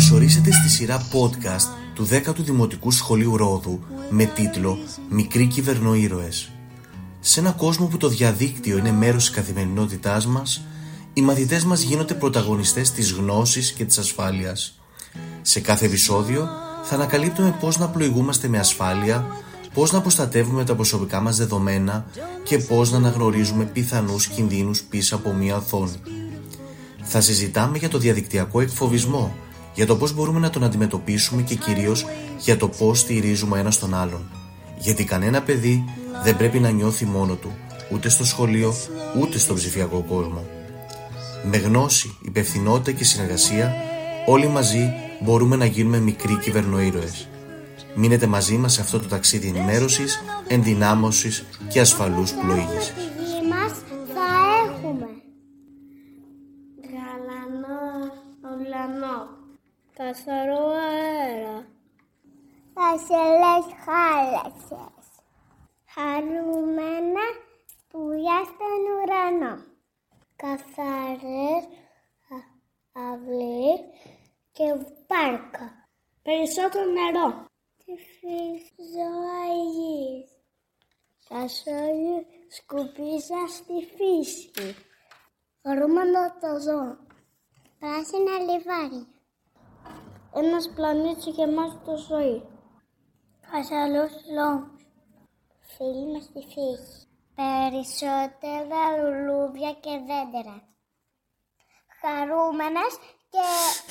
Καλωσορίσατε στη σειρά podcast του 10ου Δημοτικού Σχολείου Ρόδου με τίτλο «Μικροί Κυβερνοήρωες». Σε ένα κόσμο που το διαδίκτυο είναι μέρος της καθημερινότητάς μας, οι μαθητές μας γίνονται πρωταγωνιστές της γνώσης και της ασφάλειας. Σε κάθε επεισόδιο θα ανακαλύπτουμε πώς να πλοηγούμαστε με ασφάλεια, πώς να προστατεύουμε τα προσωπικά μας δεδομένα και πώς να αναγνωρίζουμε πιθανούς κινδύνους πίσω από μία οθόνη. Θα συζητάμε για το διαδικτυακό εκφοβισμό, για το πώς μπορούμε να τον αντιμετωπίσουμε και κυρίως για το πώς στηρίζουμε ένας τον άλλον. Γιατί κανένα παιδί δεν πρέπει να νιώθει μόνο του, ούτε στο σχολείο, ούτε στον ψηφιακό κόσμο. Με γνώση, υπευθυνότητα και συνεργασία, όλοι μαζί μπορούμε να γίνουμε μικροί κυβερνοήρωες. Μείνετε μαζί μας σε αυτό το ταξίδι ενημέρωσης, ενδυνάμωσης και ασφαλούς πλοήγησης. Στη γη μας θα έχουμε γαλανό ουρανό, καθαρό αέρα, ασελές χάλασες, χαρούμενα πουλιά στον ουρανό, καθαρές αυλές και πάρκα, περισσότερο νερό, τη ζωής. Σας όλοι σκουπίζα στη φύση. Χαρούμενο το ζώο. Πράσινα λιβάρια. Ένας πλανήτης γεμάτο ζωή. Ασφαλούς λόμους. Φίλοι μες στη φύση. Περισσότερα λουλούδια και δέντρα. Χαρούμενες και